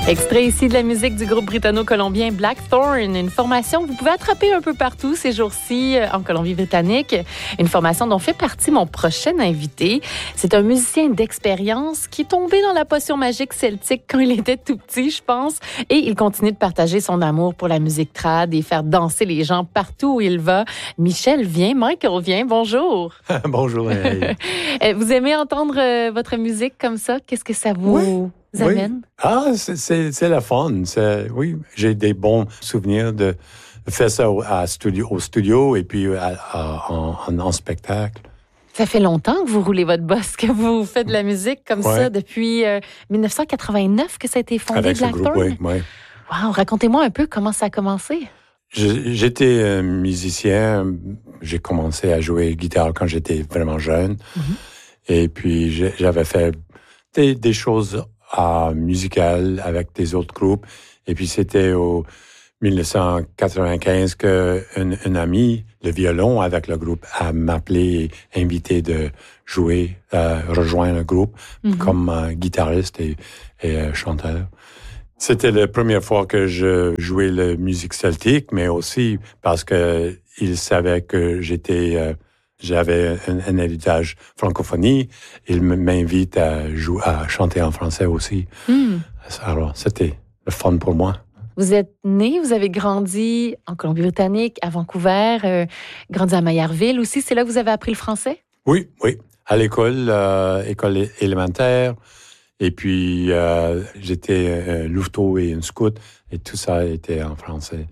Extrait ici de la musique du groupe britanno-colombien Blackthorn, une formation que vous pouvez attraper un peu partout ces jours-ci en Colombie-Britannique. Une formation dont fait partie mon prochain invité. C'est un musicien d'expérience qui est tombé dans la potion magique celtique quand il était tout petit, je pense. Et il continue de partager son amour pour la musique trad et faire danser les gens partout où il va. Michael vient, bonjour. Bonjour. Vous aimez entendre votre musique comme ça? Qu'est-ce que ça vous... amène? Ah, c'est la fun. Oui, j'ai des bons souvenirs de faire ça au studio et puis en spectacle. Ça fait longtemps que vous roulez votre bosse, que vous faites de la musique comme ça depuis 1989 que ça a été fondé, avec Blackthorn? Ce groupe, oui. Wow, racontez-moi un peu comment ça a commencé. J'étais musicien. J'ai commencé à jouer guitare quand j'étais vraiment jeune. Mm-hmm. Et puis, j'avais fait des choses musicales avec des autres groupes. Et puis, c'était au 1995 qu'un ami, le violon avec le groupe, a m'appelé et invité de jouer, rejoindre le groupe comme guitariste et chanteur. C'était la première fois que je jouais la musique celtique, mais aussi parce que il savait que j'avais un héritage francophonie. Il m'invite à chanter en français aussi. Alors, c'était le fun pour moi. Vous êtes né, vous avez grandi en Colombie-Britannique, à Vancouver, grandi à Maillardville aussi. C'est là que vous avez appris le français? Oui. À l'école, école élémentaire. Et puis, j'étais un louveteau et une scout. Et tout ça était en français.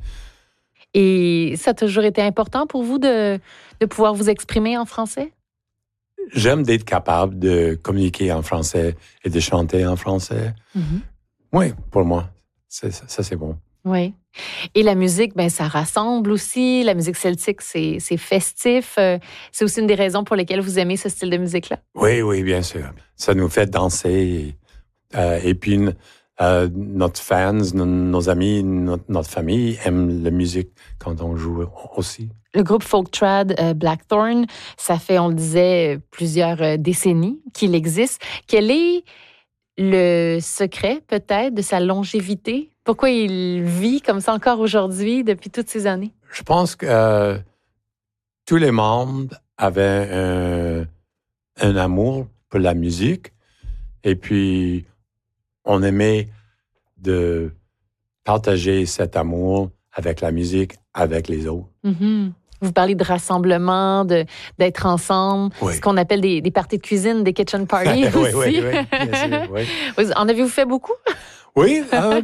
Et ça a toujours été important pour vous de pouvoir vous exprimer en français? J'aime d'être capable de communiquer en français et de chanter en français. Mm-hmm. Oui, pour moi, ça c'est bon. Oui. Et la musique, ça rassemble aussi. La musique celtique, c'est festif. C'est aussi une des raisons pour lesquelles vous aimez ce style de musique-là? Oui, bien sûr. Ça nous fait danser. Et puis, notre fans, nos amis, notre famille aiment la musique quand on joue aussi. Le groupe folk trad Blackthorn, ça fait, on le disait, plusieurs décennies qu'il existe. Quel est le secret, peut-être, de sa longévité? Pourquoi il vit comme ça encore aujourd'hui, depuis toutes ces années? Je pense que tous les membres avaient un amour pour la musique. Et puis, on aimait de partager cet amour avec la musique, avec les autres. Mm-hmm. Vous parlez de rassemblement, d'être ensemble, ce qu'on appelle des parties de cuisine, des kitchen parties aussi. Oui, bien sûr, oui. En avez-vous fait beaucoup? Oui,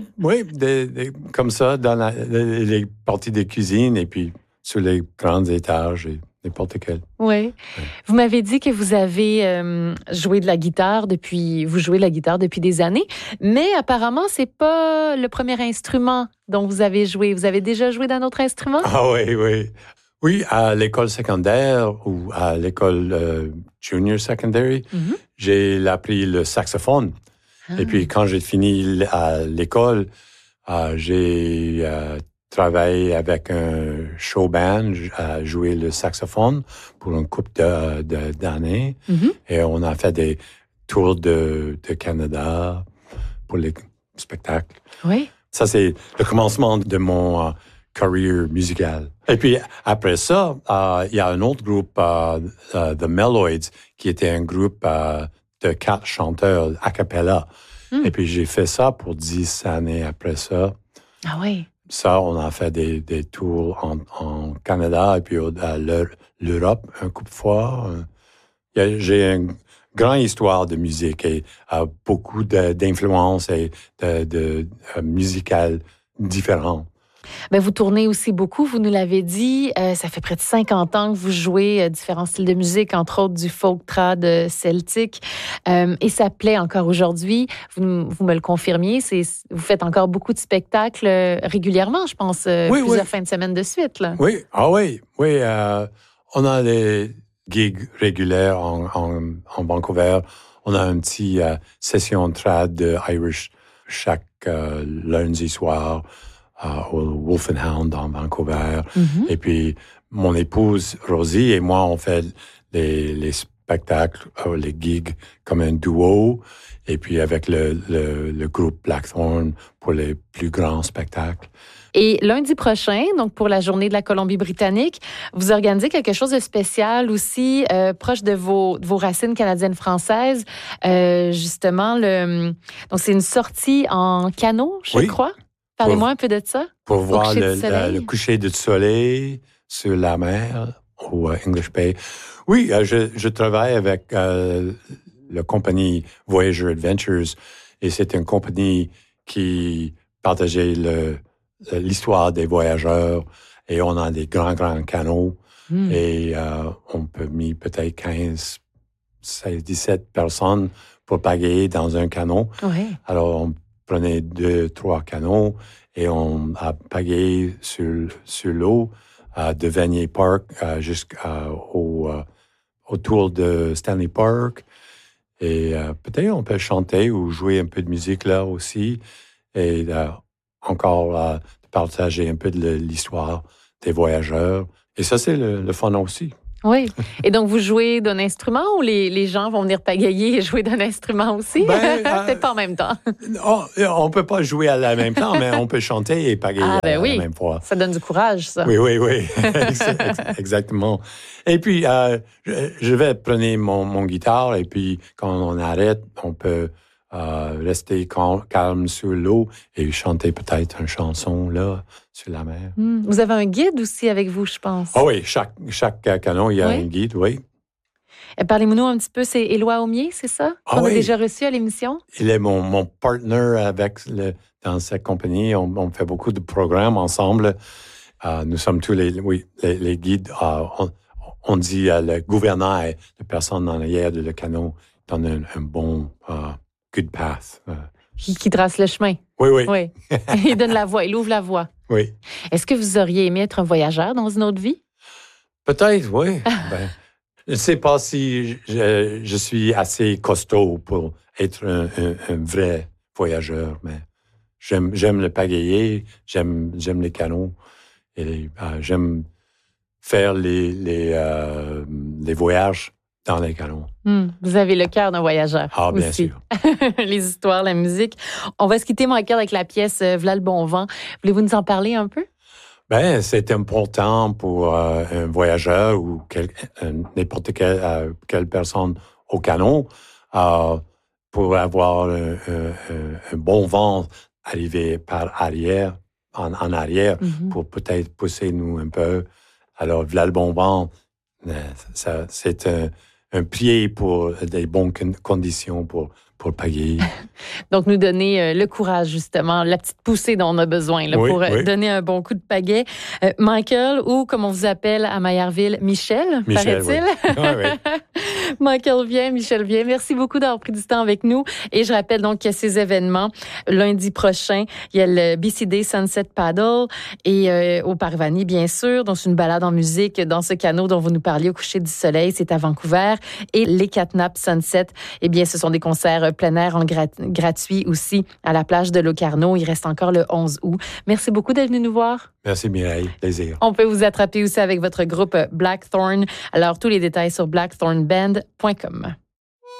comme ça, dans les parties de cuisine et puis sur les grands étages et n'importe quel. Oui. Vous m'avez dit que vous avez joué de la guitare depuis des années, mais apparemment, c'est pas le premier instrument dont vous avez joué. Vous avez déjà joué d'un autre instrument? Ah oui. Oui, à l'école secondaire ou à l'école junior secondary, j'ai appris le saxophone. Et puis, quand j'ai fini à l'école, j'ai travaillé avec un show band à jouer le saxophone pour une couple d'années. Et on a fait des tours de Canada pour les spectacles. Oui. Ça, c'est le commencement de mon carrière musicale. Et puis, après ça, il y a un autre groupe, The Melloids, qui était un groupe de 4 chanteurs a cappella. Et puis, j'ai fait ça pour 10 années après ça. Ah oui? Ça, on a fait des tours en Canada et puis à l'Europe un couple de fois. J'ai une grande histoire de musique et beaucoup d'influences et de musicales différentes. Vous tournez aussi beaucoup, vous nous l'avez dit. Ça fait près de 50 ans que vous jouez différents styles de musique, entre autres du folk trad celtique. Et ça plaît encore aujourd'hui. Vous me le confirmiez, vous faites encore beaucoup de spectacles régulièrement, je pense, plusieurs fins de semaine de suite. Là. Oui, on a des gigs réguliers en Vancouver. On a une petite session trad de Irish chaque lundi soir. Au Wolf and Hound en Vancouver. Et puis, mon épouse, Rosie, et moi, on fait les spectacles, les gigs comme un duo, et puis avec le groupe Blackthorn pour les plus grands spectacles. Et lundi prochain, donc pour la journée de la Colombie-Britannique, vous organisez quelque chose de spécial aussi, proche de vos racines canadiennes-françaises. Justement, donc c'est une sortie en canot, je crois. Parlez-moi un peu de ça. Pour voir le coucher du soleil sur la mer au English Bay. Oui, je travaille avec la compagnie Voyager Adventures et c'est une compagnie qui partageait l'histoire des voyageurs et on a des grands canots et on peut mettre peut-être 15, 16, 17 personnes pour pagayer dans un canot. Oui. Alors, on prenait 2, 3 canots et on a pagayé sur l'eau de Vanier Park autour de Stanley Park. Et peut-être on peut chanter ou jouer un peu de musique là aussi. Et encore partager un peu de l'histoire des voyageurs. Et ça, c'est le fun aussi. Oui. Et donc, vous jouez d'un instrument ou les gens vont venir pagayer et jouer d'un instrument aussi? C'est pas en même temps. On peut pas jouer à la même temps, mais on peut chanter et pagayer à la même fois. Ça donne du courage, ça. Oui. Exactement. Et puis, je vais prendre mon guitare et puis quand on arrête, on peut rester calme sur l'eau et chanter peut-être une chanson là sur la mer. Vous avez un guide aussi avec vous, je pense. Ah oui, chaque canot, il y a un guide, oui. Et parlez-nous un petit peu, c'est Éloi Aumier, c'est ça? Qu'on a déjà reçu à l'émission? Il est mon partner dans cette compagnie. On fait beaucoup de programmes ensemble. Nous sommes tous les guides. On dit le gouvernail, la personne en arrière de le canot, donne un bon good path. Qui trace le chemin. Oui. Il donne la voie, il ouvre la voie. Oui. Est-ce que vous auriez aimé être un voyageur dans une autre vie? Peut-être, oui. Je ne sais pas si je suis assez costaud pour être un vrai voyageur, mais j'aime le pagayer, j'aime les canots et j'aime faire les voyages dans les canots. Vous avez le cœur d'un voyageur. Ah, bien aussi. sûr. Les histoires, la musique. On va se quitter, Michael, avec la pièce V'là le bon vent. Voulez-vous nous en parler un peu? C'est important pour un voyageur ou n'importe quelle personne au canot pour avoir un bon vent arrivé par arrière, en arrière, pour peut-être pousser nous un peu. Alors, v'là le bon vent, c'est un pied pour des bonnes conditions pour pagayer. Donc, nous donner le courage, justement, la petite poussée dont on a besoin pour donner un bon coup de pagaie. Michael, ou comme on vous appelle à Maillardville, Michel, paraît-il? Oui. Michael vient, Michel vient. Merci beaucoup d'avoir pris du temps avec nous. Et je rappelle donc qu'il y a ces événements. Lundi prochain, il y a le BCD Sunset Paddle et au Parvani, bien sûr. Donc, c'est une balade en musique dans ce canot dont vous nous parliez au coucher du soleil. C'est à Vancouver. Et les Catnap Sunset, eh bien, ce sont des concerts plein air gratuits aussi à la plage de Locarno. Il reste encore le 11 août. Merci beaucoup d'être venu nous voir. Merci Mireille, plaisir. On peut vous attraper aussi avec votre groupe Blackthorn. Alors, tous les détails sur blackthornband.com.